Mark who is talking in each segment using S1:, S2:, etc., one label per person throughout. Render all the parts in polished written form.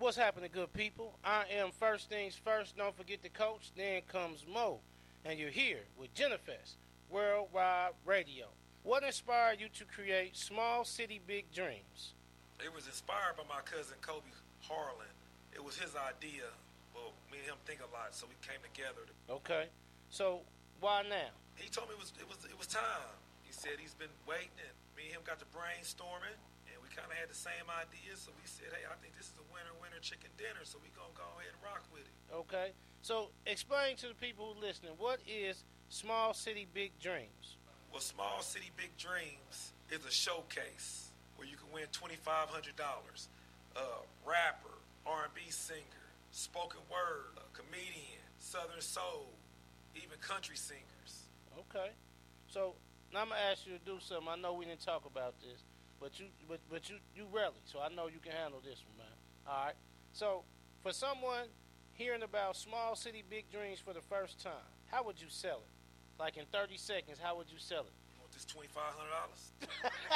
S1: What's happening, good people? I am First Things First. Don't forget the coach. Then comes Mo. And you're here with Jennifer's Worldwide Radio. What inspired you to create Small City Big Dreams?
S2: It was inspired by my cousin Kobe Harlan. It was his idea. Well, me and him think a lot, so we came together.
S1: Okay. So why now?
S2: He told me it was time. He said he's been waiting, and me and him got to brainstorming, and we kind of had the same idea. So we said, hey, I think this is a winner chicken dinner, so we gonna go ahead and rock with it.
S1: Okay. So explain to the people who are listening, what is Small City Big Dreams?
S2: Well, Small City Big Dreams is a showcase where you can win $2,500. Rapper, R&B singer, spoken word, comedian, Southern soul, even country singers.
S1: Okay. So now I'm gonna ask you to do something. I know we didn't talk about this, but you rarely. So I know you can handle this one, man. All right. So for someone hearing about Small City Big Dreams for the first time, how would you sell it? Like in 30 seconds, how would you sell it?
S2: You want this $2,500?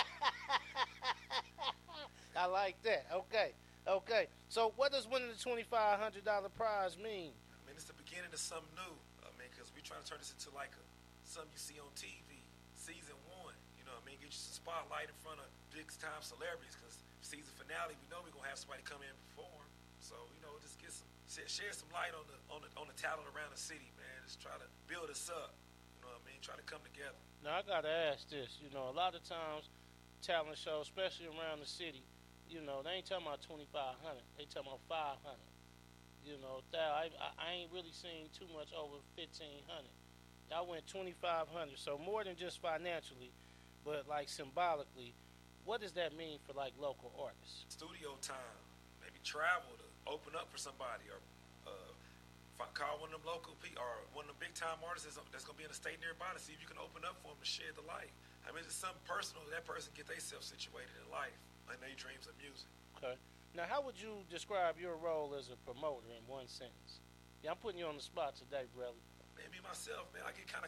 S1: I like that. Okay. So what does winning the $2,500 prize mean?
S2: I mean, it's the beginning of something new. I mean, because we're trying to turn this into like something you see on TV, season 1. You know what I mean? Get you some spotlight in front of big-time celebrities, because season finale, we know we're going to have somebody come in and perform. So, you know, just share some light on the talent around the city, man. Just try to build us up. You know what I mean? Try to come together.
S1: Now, I got to ask this. You know, a lot of times, talent shows, especially around the city, you know, they ain't talking about 2,500. They talking about 500. You know, I ain't really seen too much over 1,500. I went 2,500, so more than just financially, but like symbolically. What does that mean for like local artists?
S2: Studio time, maybe travel to open up for somebody, or call one of them local people or one of them big time artists that's gonna be in a state nearby to see if you can open up for them to share the light. I mean, it's something personal that person get themselves situated in life and their dreams of music.
S1: Okay. Now, how would you describe your role as a promoter in one sentence? Yeah, I'm putting you on the spot today, brother.
S2: Man, me myself, man, I get kind of